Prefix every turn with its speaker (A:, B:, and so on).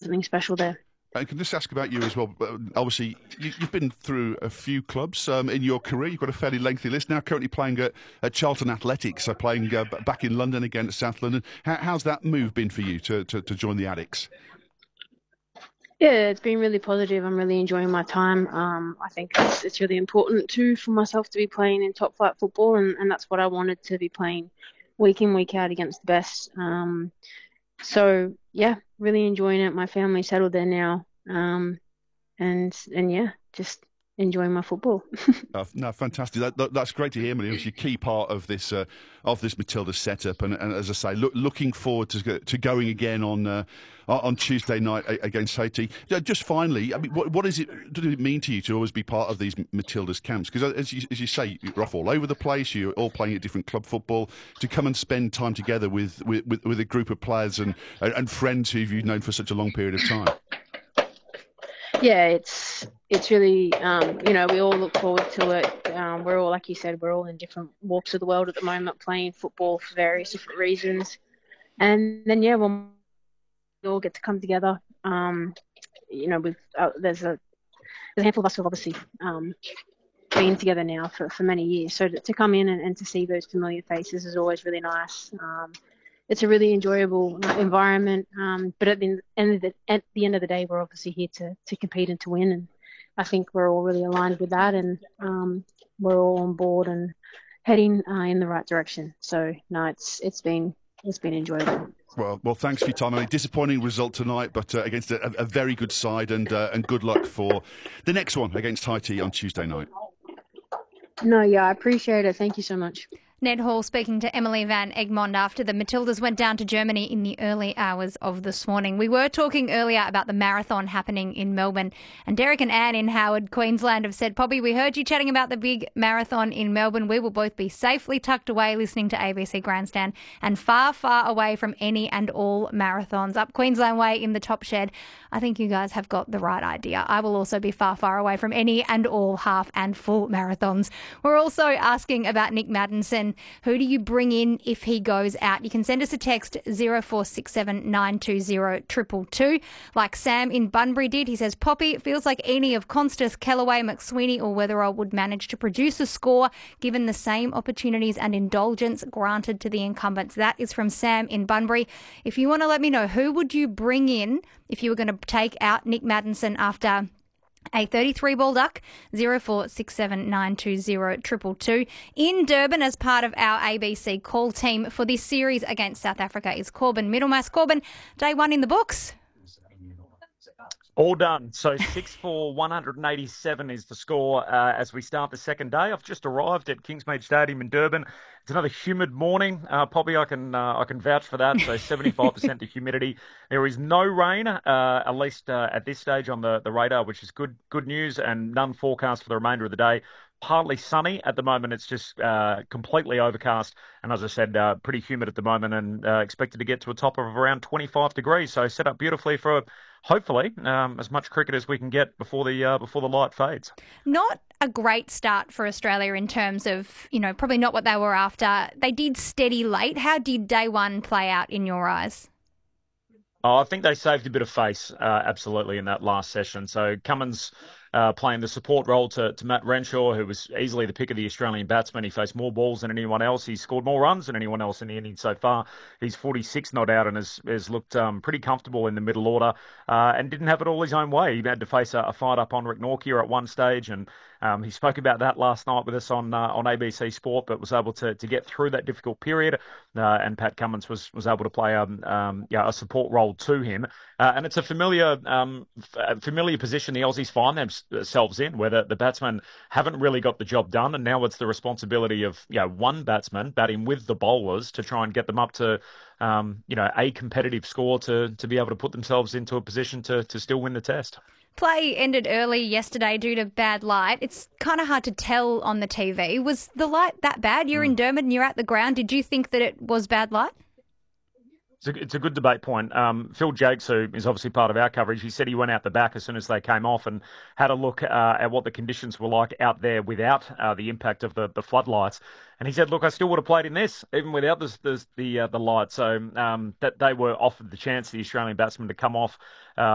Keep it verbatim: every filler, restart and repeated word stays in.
A: something special there.
B: I can just ask about you as well. Obviously, you, you've been through a few clubs um, in your career. You've got a fairly lengthy list now. Currently playing at, at Charlton Athletics, so playing uh, back in London again at South London. How, how's that move been for you to, to, to join the Addicks?
A: Yeah, it's been really positive. I'm really enjoying my time. Um, I think it's, it's really important too for myself to be playing in top flight football, and, and that's what I wanted, to be playing week in, week out against the best. Um, so yeah, really enjoying it. My family's settled there now, um, and and yeah, just enjoying my football.
B: uh, no, fantastic. That, that, that's great to hear, Emily. It's a key part of this uh, of this Matilda setup, and, and as I say, look, looking forward to to going again on uh, on Tuesday night against Haiti. Just finally, I mean, what, what is it? Does it mean to you to always be part of these Matildas camps? Because as you, as you say, you're off all over the place. You're all playing at different club football. To come and spend time together with with, with a group of players and and friends who you've known for such a long period of time.
A: Yeah, it's it's really, um, you know, we all look forward to it. Um, we're all, like you said, we're all in different walks of the world at the moment, playing football for various different reasons. And then, yeah, we'll we all get to come together. Um, you know, we've, uh, there's a there's a handful of us who've obviously um, been together now for, for many years. So to, to come in and, and to see those familiar faces is always really nice. Um, It's a really enjoyable uh, environment, um, but at the end of the at the end of the day, we're obviously here to to compete and to win, and I think we're all really aligned with that, and um, we're all on board and heading uh, in the right direction. So no, it's it's been it's been enjoyable.
B: Well, well, thanks for your time. I mean, disappointing result tonight, but uh, against a, a very good side, and uh, and good luck for the next one against Haiti on Tuesday night.
A: No, yeah, I appreciate it. Thank you so much.
C: Ned Hall speaking to Emily Van Egmond after the Matildas went down to Germany in the early hours of this morning. We were talking earlier about the marathon happening in Melbourne, and Derek and Anne in Howard, Queensland have said, Poppy, we heard you chatting about the big marathon in Melbourne. We will both be safely tucked away listening to A B C Grandstand and far, far away from any and all marathons. Up Queensland Way in the top shed. I think you guys have got the right idea. I will also be far, far away from any and all half and full marathons. We're also asking about Nick Maddinson. Who do you bring in if he goes out? You can send us a text zero four six seven nine two zero two two two, like Sam in Bunbury did. He says, Poppy, it feels like any of Constas, Kellaway, McSweeney or Weatherall would manage to produce a score given the same opportunities and indulgence granted to the incumbents. That is from Sam in Bunbury. If you want to let me know, who would you bring in if you were going to take out Nick Maddinson after a thirty-three ball duck, zero four six seven nine two zero two two two. In Durban, as part of our A B C call team for this series against South Africa, is Corbin Middlemass. Corbin, day one in the books.
D: All done. So six for one hundred eighty-seven is the score uh, as we start the second day. I've just arrived at Kingsmead Stadium in Durban. It's another humid morning. Uh, Poppy, I can uh, I can vouch for that. So seventy-five percent the humidity. There is no rain, uh, at least uh, at this stage on the, the radar, which is good good news, and none forecast for the remainder of the day. Partly sunny at the moment. It's just uh, completely overcast. And as I said, uh, pretty humid at the moment, and uh, expected to get to a top of around twenty-five degrees. So set up beautifully for, hopefully, um, as much cricket as we can get before the uh, before the light fades.
C: Not a great start for Australia in terms of, you know, probably not what they were after. They did steady late. How did day one play out in your eyes?
D: Oh, I think they saved a bit of face, uh, absolutely, in that last session. So Cummins uh, playing the support role to, to Matt Renshaw, who was easily the pick of the Australian batsman. He faced more balls than anyone else. He scored more runs than anyone else in the innings so far. He's forty-six not out and has, has looked um, pretty comfortable in the middle order uh, and didn't have it all his own way. He had to face a, a fight up on Rick Norkia at one stage, and um, he spoke about that last night with us on uh, on A B C Sport, but was able to, to get through that difficult period. Uh, and Pat Cummins was, was able to play um, um, yeah, a support role to him. Uh, and it's a familiar um, f- familiar position the Aussies find themselves in, where the, the batsmen haven't really got the job done, and now it's the responsibility of you know one batsman batting with the bowlers to try and get them up to um, you know a competitive score to to be able to put themselves into a position to to still win the test.
C: Play ended early yesterday due to bad light. It's kind of hard to tell on the T V. Was the light that bad? You're mm. in Durban, you're at the ground. Did you think that it was bad light?
D: It's a, it's a good debate point. Um, Phil Jakes, who is obviously part of our coverage, he said he went out the back as soon as they came off and had a look uh, at what the conditions were like out there without uh, the impact of the, the floodlights. And he said, look, I still would have played in this, even without this, this, the uh, the light. So um, that they were offered the chance, the Australian batsmen, to come off uh,